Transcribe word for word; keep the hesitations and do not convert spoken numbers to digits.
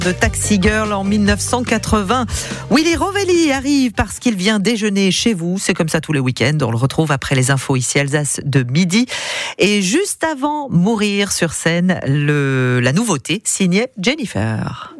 de Taxi Girl en mille neuf cent quatre-vingts. Willy Rovelli arrive parce qu'il vient déjeuner chez vous. C'est comme ça tous les week-ends. On le retrouve après les infos ici Alsace de midi. Et juste avant Mourir sur scène, le, la nouveauté signée Jennifer.